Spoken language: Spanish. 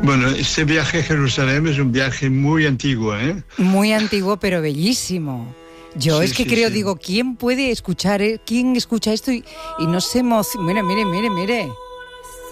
Bueno, este viaje a Jerusalén es un viaje muy antiguo, ¿eh? Muy antiguo, pero bellísimo. Yo Sí, es que sí, creo, sí. digo, ¿quién puede escuchar, quién escucha esto y no se emociona? Mire.